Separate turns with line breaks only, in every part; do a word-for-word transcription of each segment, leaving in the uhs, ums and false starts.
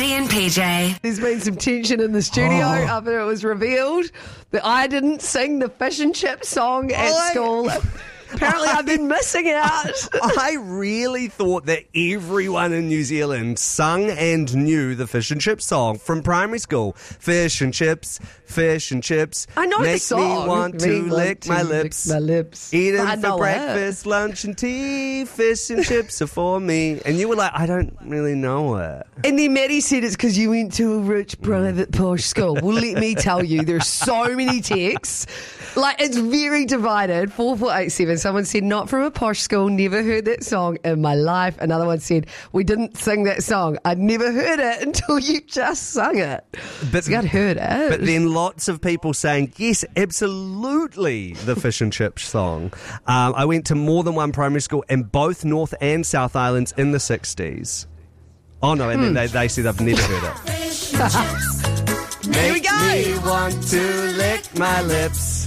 Maddie and P J.
There's been some tension in the studio oh. after it was revealed that I didn't sing the fish and chip song at
I...
school. Apparently I've been missing out.
I really thought that everyone in New Zealand sung and knew the fish and chips song from primary school. Fish and chips, fish and chips.
I know
Make
the song.
me want to
me
lick
want
my
to
lips.
Lick my lips.
Eat
I
them for breakfast, it. lunch and tea. Fish and chips are for me. And you were like, I don't really know it.
And then Maddie said it's because you went to a rich, private, posh school. Well, let me tell you, there's so many texts. Like, it's very divided. four four eight seven. Someone said, not from a posh school, never heard that song in my life. Another one said, we didn't sing that song. I'd never heard it until you just sung it. But so I'd heard it.
But then lots of people saying, yes, absolutely, the fish and chips song. Um, I went to more than one primary school in both North and South Islands in the sixties. Oh, no, and hmm. then they, they said they've never heard it.
There we go.
Make me want to lick my lips.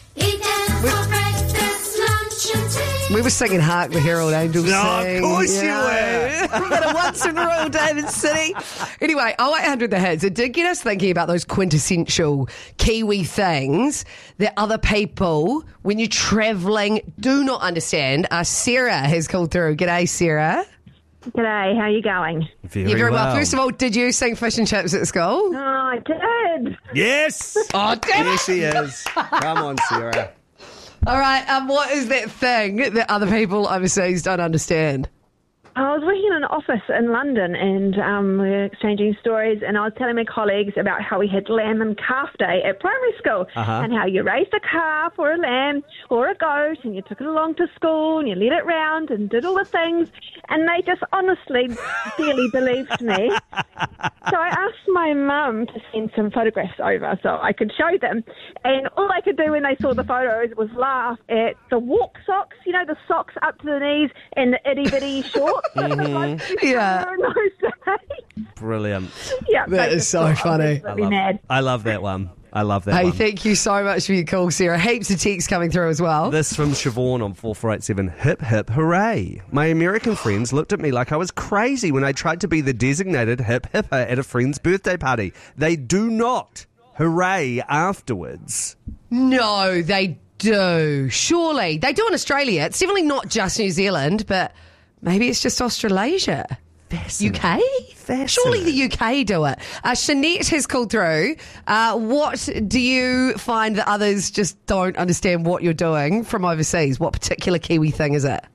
We were singing Hark the Herald Angels
No,
Sing.
of course you,
you
know.
were. We got a once in Royal David City. Anyway, oh eight hundred the hits. It did get us thinking about those quintessential Kiwi things that other people, when you're travelling, do not understand. Uh, Sarah has called through. G'day, Sarah.
G'day, how are you going?
Very,
yeah, very well.
well.
First of all, did you sing fish and chips at school?
Oh, I did.
Yes.
Oh, damn
Here
it.
she is. Come on, Sarah.
All right, um, what is that thing that other people overseas don't understand?
I was working in an office in London and um, we were exchanging stories, and I was telling my colleagues about how we had lamb and calf day at primary school
uh-huh.
and how you raised a calf or a lamb or a goat and you took it along to school and you led it round and did all the things, and they just honestly barely believed me. So I asked my mum to send some photographs over so I could show them, and all they could do when they saw the photos was laugh at the walk socks, you know, the socks up to the knees and the itty-bitty shorts.
Mm-hmm. Yeah.
Brilliant.
Yeah,
that is so funny.
I love, I love that one. I love that
hey,
one.
thank you so much for your call, Sarah. Heaps of texts coming through as well.
This from Siobhan on four four eight seven. Hip, hip, hooray. My American friends looked at me like I was crazy when I tried to be the designated hip hipper at a friend's birthday party. They do not hooray afterwards.
No, they do. Surely. They do in Australia. It's definitely not just New Zealand, but maybe it's just Australasia. U K? Surely the U K do it. Uh, Shanette has called through. Uh, what do you find that others just don't understand what you're doing from overseas? What particular Kiwi thing is it?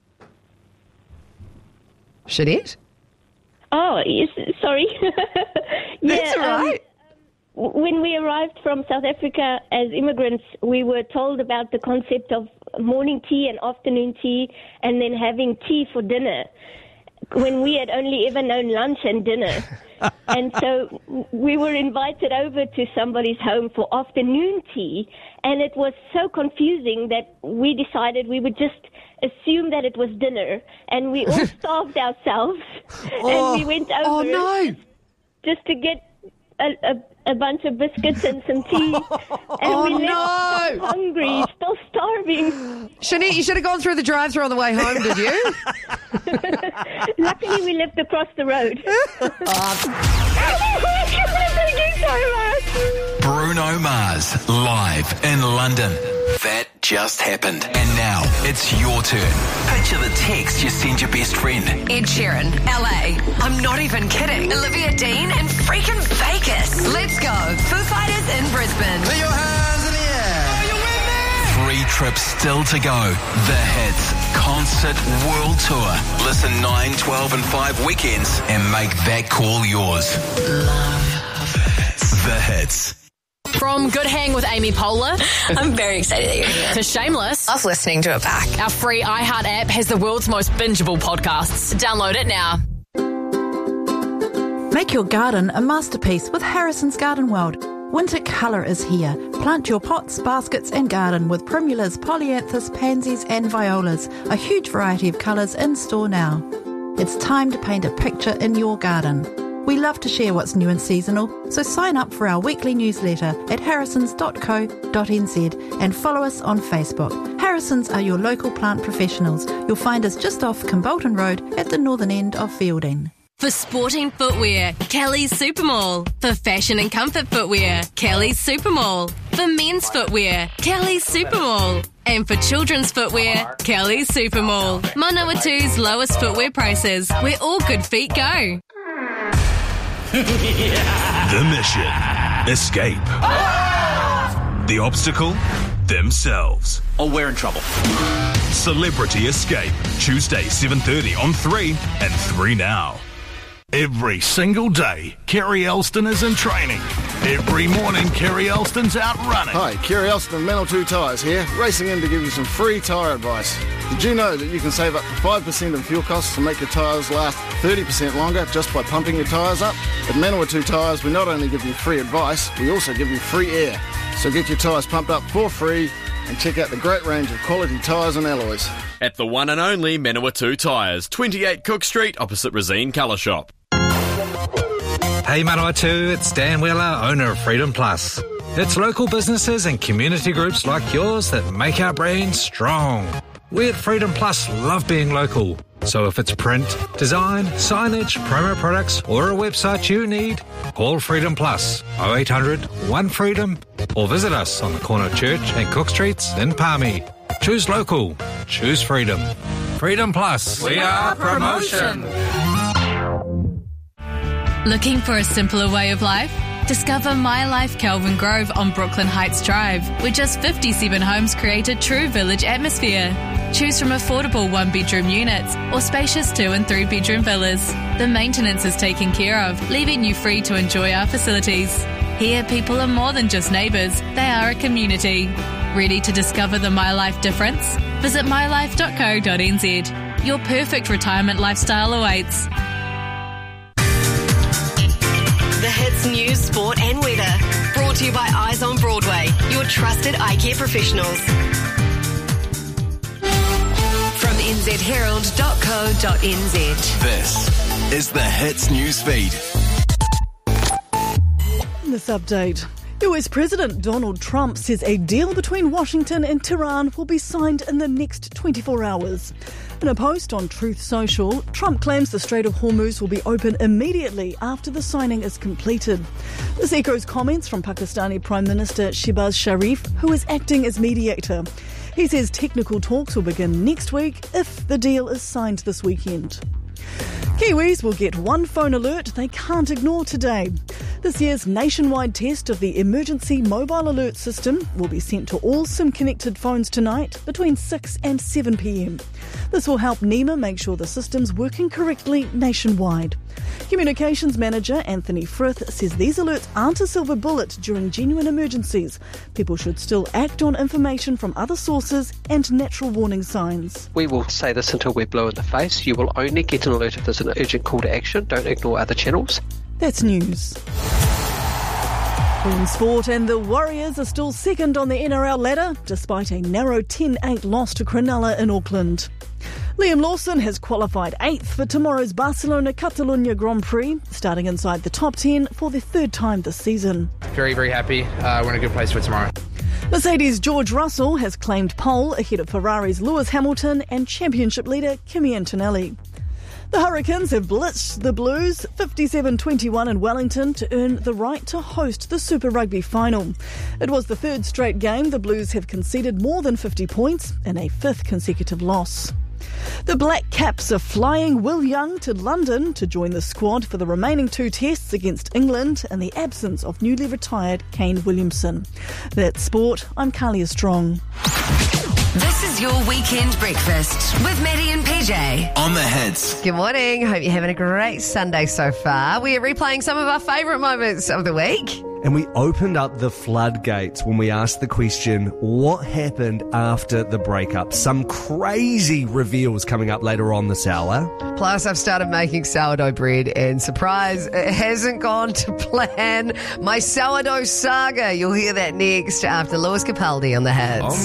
Shanette?
Oh, yes, sorry. yeah,
That's all right.
Um, when we arrived from South Africa as immigrants, we were told about the concept of morning tea and afternoon tea and then having tea for dinner, when we had only ever known lunch and dinner. And so we were invited over to somebody's home for afternoon tea, and it was so confusing that we decided we would just assume that it was dinner, and we all starved ourselves,
oh,
and we went over
oh, no.
just, just to get a, a, a bunch of biscuits and some tea, and
oh,
we left
no.
still hungry, still starving.
Shanique, you should have gone through the drive-thru on the way home, did you?
Luckily, we lived across the road.
Bruno Mars, live in London. That just happened. And now, it's your turn. Picture the text you send your best friend.
Ed Sheeran, L A. I'm not even kidding. Olivia Dean and freaking Vegas. Let's go. Foo Fighters in Brisbane.
Put your hands in the air. Are you with me? Three trips still to go. The Hits Concert World Tour. Listen nine, twelve and five weekends and make that call yours. Love The Hits.
From Good Hang with Amy Poehler
I'm very excited that you're here.
to Shameless,
Love listening to it back.
our free iHeart app has the world's most bingeable podcasts. Download it now.
Make your garden a masterpiece with Harrison's Garden World. Winter colour is here. Plant your pots, baskets and garden with primulas, polyanthus, pansies and violas. A huge variety of colours in store now. It's time to paint a picture in your garden. We love to share what's new and seasonal, so sign up for our weekly newsletter at harrisons dot co dot n z and follow us on Facebook. Harrisons are your local plant professionals. You'll find us just off Kimbolton Road at the northern end of Fielding.
For sporting footwear, Kelly's Supermall. For fashion and comfort footwear, Kelly's Supermall. For men's footwear, Kelly's Supermall. And for children's footwear, Kelly's Supermall. Manawatu's lowest footwear prices, where all good feet go.
The mission. Escape. The obstacle? Themselves.
Oh, we're in trouble.
Celebrity Escape. Tuesday, seven thirty on three and three Now. Every single day, Kerry Elston is in training. Every morning, Kerry Elston's out running.
Hi, Kerry Elston, Manawatu Tyres here, racing in to give you some free tyre advice. Did you know that you can save up to five percent in fuel costs to make your tyres last thirty percent longer just by pumping your tyres up? At Manawatu Tyres, we not only give you free advice, we also give you free air. So get your tyres pumped up for free and check out the great range of quality tyres and alloys.
At the one and only Manawatu Tyres, twenty-eight Cook Street, opposite Rosine Colour Shop.
Hey Manawatu, it's Dan Wheeler, owner of Freedom Plus. It's local businesses and community groups like yours that make our brand strong. We at Freedom Plus love being local. So if it's print, design, signage, promo products or a website you need, call Freedom Plus oh eight hundred, one freedom or visit us on the corner of Church and Cook Streets in Palmy. Choose local. Choose freedom. Freedom Plus.
We are promotion. Looking for a simpler way of life? Discover My Life Kelvin Grove on Brooklyn Heights Drive, with just fifty-seven homes create a true village atmosphere. Choose from affordable one-bedroom units or spacious two- and three-bedroom villas. The maintenance is taken care of, leaving you free to enjoy our facilities. Here, people are more than just neighbours, they are a community. Ready to discover the My Life difference? Visit my life dot co dot n z. Your perfect retirement lifestyle awaits.
The hits, news, sport and weather. Brought to you by Eyes on Broadway, your trusted eye care professionals. From n z herald dot co dot n z.
This is the Hits News Feed.
This update. U S President Donald Trump says a deal between Washington and Tehran will be signed in the next twenty-four hours. In a post on Truth Social, Trump claims the Strait of Hormuz will be open immediately after the signing is completed. This echoes comments from Pakistani Prime Minister Shehbaz Sharif, who is acting as mediator. He says technical talks will begin next week if the deal is signed this weekend. Kiwis will get one phone alert they can't ignore today. This year's nationwide test of the Emergency Mobile Alert System will be sent to all SIM-connected phones tonight between six and seven p m. This will help NEMA make sure the system's working correctly nationwide. Communications Manager Anthony Frith says these alerts aren't a silver bullet during genuine emergencies. People should still act on information from other sources and natural warning signs.
We will say this until we're blue in the face. You will only get an alert if there's an urgent call to action. Don't ignore other channels.
That's news. In sport, and the Warriors are still second on the N R L ladder despite a narrow ten eight loss to Cronulla in Auckland. Liam Lawson has qualified eighth for tomorrow's Barcelona Catalunya Grand Prix, starting inside the top ten for the third time this season.
Very, very happy. Uh, we're in a good place for tomorrow.
Mercedes' George Russell has claimed pole ahead of Ferrari's Lewis Hamilton and championship leader Kimi Antonelli. The Hurricanes have blitzed the Blues fifty-seven twenty-one in Wellington to earn the right to host the Super Rugby final. It was the third straight game the Blues have conceded more than fifty points in a fifth consecutive loss. The Black Caps are flying Will Young to London to join the squad for the remaining two tests against England in the absence of newly retired Kane Williamson. That's sport. I'm Kalia Strong.
This is your weekend breakfast with Maddie and P J.
On the Hits.
Good morning. Hope you're having a great Sunday so far. We are replaying some of our favourite moments of the week.
And we opened up the floodgates when we asked the question, what happened after the breakup? Some crazy reveals coming up later on this hour.
Plus, I've started making sourdough bread, and surprise, it hasn't gone to plan. My sourdough saga. You'll hear that next after Lewis Capaldi on the Hits.